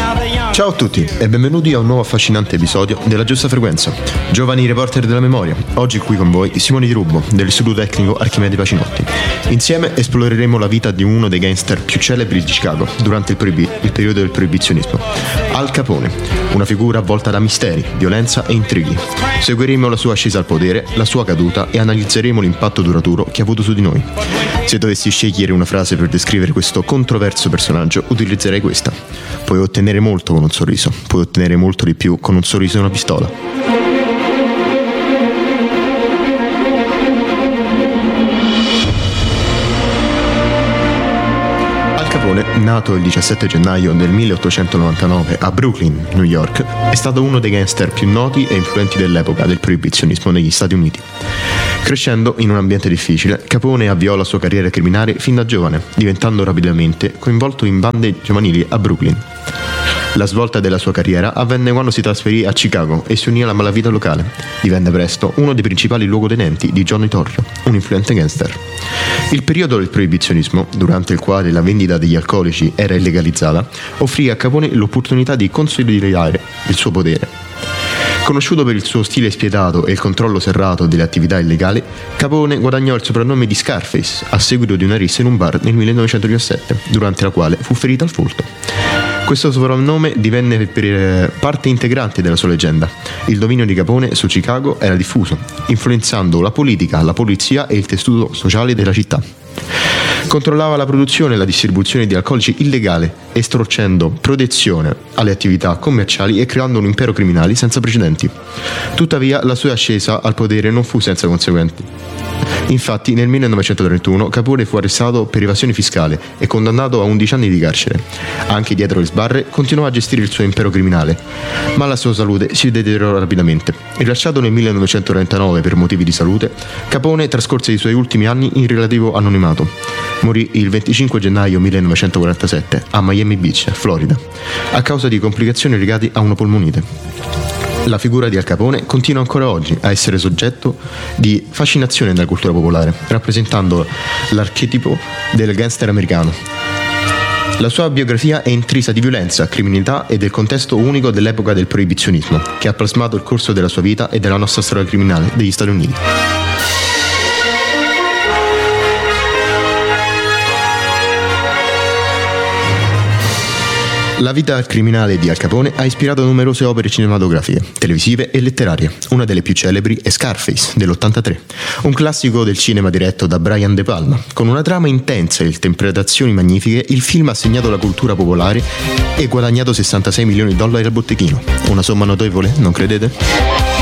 Ciao a tutti e benvenuti a un nuovo affascinante episodio della Giusta Frequenza. Giovani reporter della memoria, oggi qui con voi Simone Di Rubbo dell'Istituto Tecnico Archimede Pacinotti. Insieme esploreremo la vita di uno dei gangster più celebri di Chicago durante il periodo del proibizionismo, Al Capone, una figura avvolta da misteri, violenza e intrighi. Seguiremo la sua ascesa al potere, la sua caduta e analizzeremo l'impatto duraturo che ha avuto su di noi. Se dovessi scegliere una frase per descrivere questo controverso personaggio, utilizzerei questa: puoi ottenere molto con un sorriso, puoi ottenere molto di più con un sorriso e una pistola. Nato il 17 gennaio del 1899 a Brooklyn, New York, è stato uno dei gangster più noti e influenti dell'epoca del proibizionismo negli Stati Uniti. Crescendo in un ambiente difficile, Capone avviò la sua carriera criminale fin da giovane, diventando rapidamente coinvolto in bande giovanili a Brooklyn. La svolta della sua carriera avvenne quando si trasferì a Chicago e si unì alla malavita locale. Divenne presto uno dei principali luogotenenti di Johnny Torrio, un influente gangster. Il periodo del proibizionismo, durante il quale la vendita degli alcolici era illegalizzata, offrì a Capone l'opportunità di consolidare il suo potere. Conosciuto per il suo stile spietato e il controllo serrato delle attività illegali, Capone guadagnò il soprannome di Scarface a seguito di una rissa in un bar nel 1917, durante la quale fu ferito al volto. Questo soprannome divenne parte integrante della sua leggenda. Il dominio di Capone su Chicago era diffuso, influenzando la politica, la polizia e il tessuto sociale della città. Controllava la produzione e la distribuzione di alcolici illegale, estorcendo protezione alle attività commerciali e creando un impero criminale senza precedenti. Tuttavia, la sua ascesa al potere non fu senza conseguenze. Infatti, nel 1931 Capone fu arrestato per evasione fiscale e condannato a 11 anni di carcere. Anche dietro le sbarre continuò a gestire il suo impero criminale, ma la sua salute si deteriorò rapidamente. Rilasciato nel 1939 per motivi di salute, Capone trascorse i suoi ultimi anni in relativo anonimato. Morì il 25 gennaio 1947 a Miami Beach, Florida, a causa di complicazioni legate a una polmonite. La figura di Al Capone continua ancora oggi a essere soggetto di fascinazione nella cultura popolare, rappresentando l'archetipo del gangster americano. La sua biografia è intrisa di violenza, criminalità e del contesto unico dell'epoca del proibizionismo, che ha plasmato il corso della sua vita e della nostra storia criminale degli Stati Uniti. La vita criminale di Al Capone ha ispirato numerose opere cinematografiche, televisive e letterarie. Una delle più celebri è Scarface dell'83, un classico del cinema diretto da Brian De Palma. Con una trama intensa e interpretazioni magnifiche, il film ha segnato la cultura popolare e guadagnato $66 milioni al botteghino. Una somma notevole, non credete?